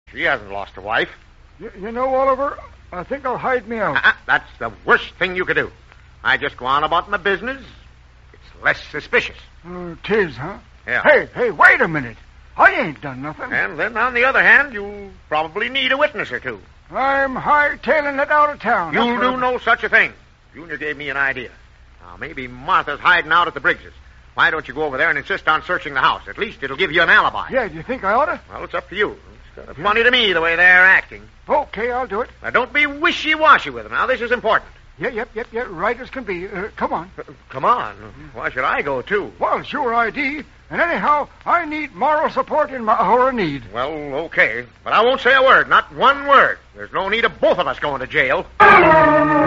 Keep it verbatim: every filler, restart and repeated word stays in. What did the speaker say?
She hasn't lost her wife. You, you know, Oliver, I think I'll hide me out. Uh-uh. That's the worst thing you could do. I just go on about my business. It's less suspicious. Uh, tis, huh? Yeah. Hey, hey, wait a minute. I ain't done nothing. And then, on the other hand, you'll probably need a witness or two. I'm hightailing it out of town. You'll That's do what- no such a thing. Junior gave me an idea. Now, maybe Martha's hiding out at the Briggses. Why don't you go over there and insist on searching the house? At least it'll give you an alibi. Yeah, do you think I ought to? Well, it's up to you. It's kind of funny to me the way they're acting. Okay, I'll do it. Now, don't be wishy-washy with them. Now, this is important. Yeah, yep, yep, yep, right as can be. Uh, come on. Uh, come on. Why should I go, too? Well, sure I D. And anyhow, I need moral support in my hour of need. Well, okay. But I won't say a word. Not one word. There's no need of both of us going to jail.